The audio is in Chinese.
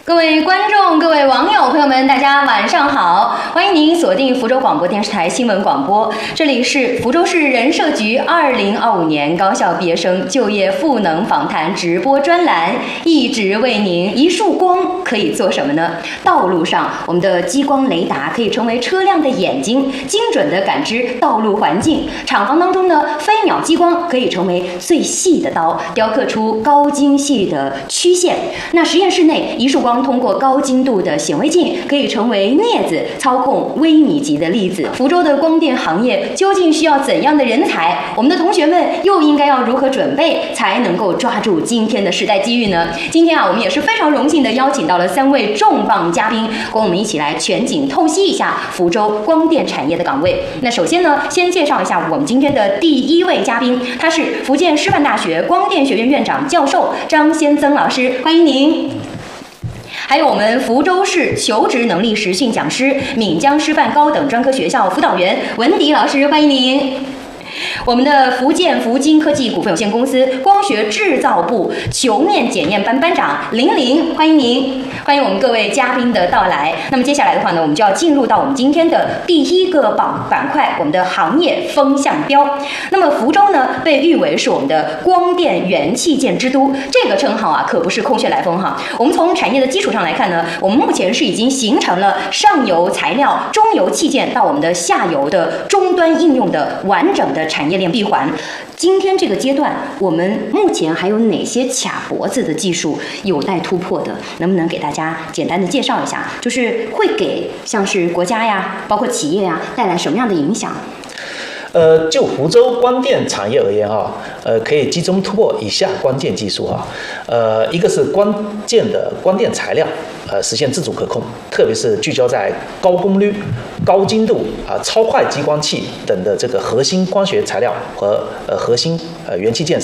各位观众、各位网友朋友们，大家晚上好！欢迎您锁定福州广播电视台新闻广播，这里是福州市人社局2025年高校毕业生就业赋能访谈直播专栏，一直为您。一束光可以做什么呢？道路上，我们的激光雷达可以成为车辆的眼睛，精准地感知道路环境；厂房当中呢，飞秒激光可以成为最细的刀，雕刻出高精细的曲线。那实验室内，一束光通过高精度的显微镜，可以成为镊子，操控微米级的粒子。福州的光电行业究竟需要怎样的人才？我们的同学们又应该要如何准备，才能够抓住今天的时代机遇呢？今天我们也是非常荣幸的邀请到了3位重磅嘉宾，跟我们一起来全景透析一下福州光电产业的岗位。那首先呢，先介绍一下我们今天的第1位嘉宾，他是福建师范大学光电学院院长教授张先增老师，欢迎您。还有我们福州市求职能力实训讲师、闽江师范高等专科学校辅导员文迪老师，欢迎您。我们的福建福金科技股份有限公司光学制造部球面检验班班长林玲，欢迎您，欢迎我们各位嘉宾的到来。那么接下来的话呢，我们就要进入到我们今天的第1个板块，我们的行业风向标。那么福州呢，被誉为是我们的光电元器件之都，这个称号啊，可不是空穴来风哈。我们从产业的基础上来看呢，我们目前是已经形成了上游材料、中游器件到我们的下游的终端应用的完整的产业链闭环。今天这个阶段，我们目前还有哪些卡脖子的技术有待突破的？能不能给大家简单的介绍一下？就是会给像是国家呀，包括企业呀，带来什么样的影响？ 就福州光电产业而言可以集中突破以下关键技术一个是关键的光电材料，实现自主可控，特别是聚焦在高功率、高精度超快激光器等的这个核心光学材料和核心元器件